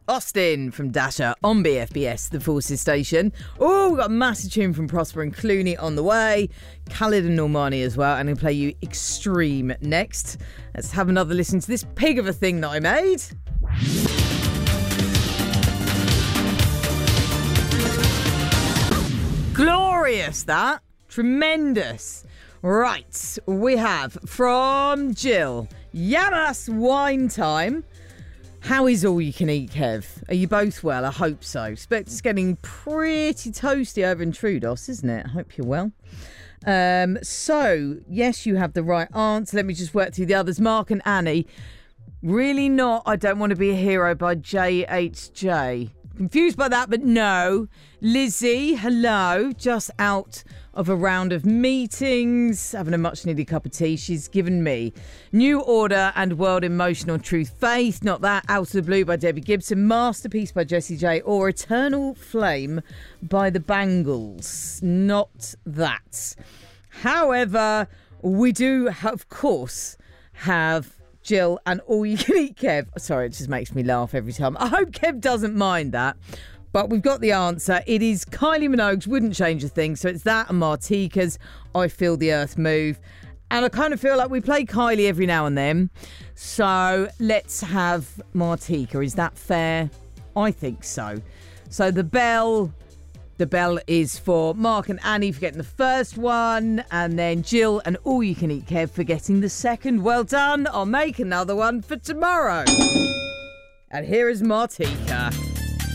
Austin from Dasher on BFBS, the Forces Station. Oh, we've got a massive tune from Prosper and Clooney on the way. Khalid and Normani as well. I'm going to play you Extreme next. Let's have another listen to this pig of a thing that I made. Glorious, that. Tremendous. Right, we have from Jill, Yamas Wine Time. How is all you can eat, Kev? Are you both well? I hope so. Expect it's getting pretty toasty over in Troodos, isn't it? I hope you're well. So, yes, you have the right answer. Let me just work through the others. Mark and Annie. Really not I Don't Want to Be a Hero by JHJ. Confused by that, but no. Lizzie, hello. Just out of a round of meetings, having a much needed cup of tea. She's given me New Order and World in Motion on Truth Faith. Not that. Out of the Blue by Debbie Gibson. Masterpiece by Jessie J. Or Eternal Flame by the Bangles. Not that. However, we do, of course, have Jill and All You Can Eat Kev. Sorry, it just makes me laugh every time. I hope Kev doesn't mind that. But we've got the answer. It is Kylie Minogue's Wouldn't Change a Thing. So it's that and Martika's I Feel the Earth Move. And I kind of feel like we play Kylie every now and then. So let's have Martika. Is that fair? I think so. So the bell is for Mark and Annie for getting the first one. And then Jill and All You Can Eat Kev for getting the second. Well done. I'll make another one for tomorrow. And here is Martika.